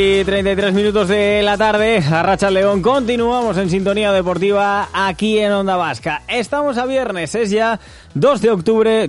Y 33 minutos de la tarde, Arratsaldeon, continuamos en sintonía deportiva aquí en Onda Vasca. Estamos a viernes, es ya 2 de octubre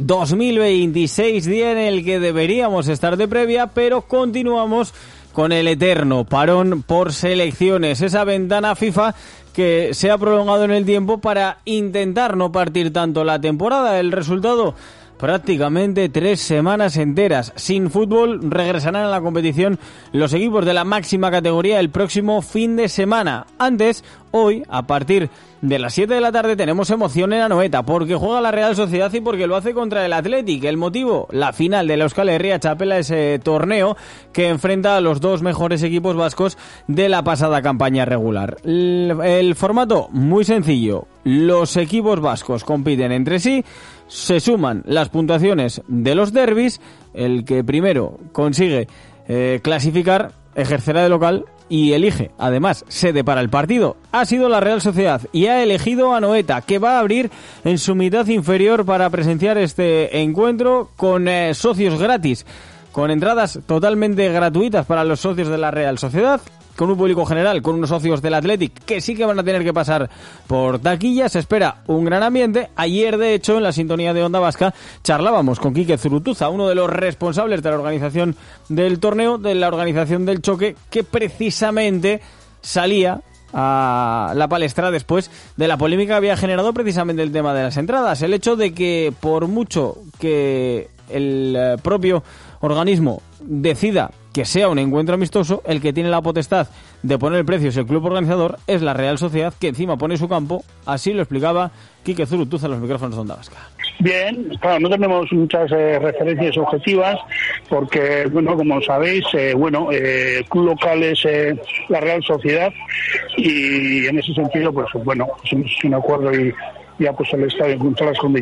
2026, día en el que deberíamos estar de previa, pero continuamos con el eterno parón por selecciones, esa ventana FIFA que se ha prolongado en el tiempo para intentar no partir tanto la temporada. El resultado: prácticamente 3 semanas enteras sin fútbol. Regresarán a la competición los equipos de la máxima categoría el próximo fin de semana. Antes, hoy, a partir de las 7 de la tarde, tenemos emoción en Anoeta, porque juega la Real Sociedad y porque lo hace contra el Athletic. El motivo: la final de la Euskal Herria Txapela, ese torneo que enfrenta a los dos mejores equipos vascos de la pasada campaña regular. El formato, muy sencillo: los equipos vascos compiten entre sí, se suman las puntuaciones de los derbis, el que primero consigue clasificar ejercerá de local y elige, además, sede para el partido. Ha sido la Real Sociedad y ha elegido Anoeta, que va a abrir en su mitad inferior para presenciar este encuentro con socios gratis, con entradas totalmente gratuitas para los socios de la Real Sociedad, con un público general, con unos socios del Athletic que sí que van a tener que pasar por taquilla. Se espera un gran ambiente. Ayer, de hecho, en la sintonía de Onda Vasca, charlábamos con Quique Zurutuza, uno de los responsables de la organización del torneo, de la organización del choque, que precisamente salía a la palestra después de la polémica que había generado precisamente el tema de las entradas. El hecho de que, por mucho que el propio organismo decida que sea un encuentro amistoso, el que tiene la potestad de poner el precio es el club organizador, es la Real Sociedad, que encima pone su campo. Así lo explicaba Quique Zurutuza en los micrófonos de Onda Vasca. Bien, claro, no tenemos muchas referencias objetivas porque, bueno, como sabéis, el club local es la Real Sociedad y en ese sentido, pues bueno, es un acuerdo y ya pues el estadio con todas las condiciones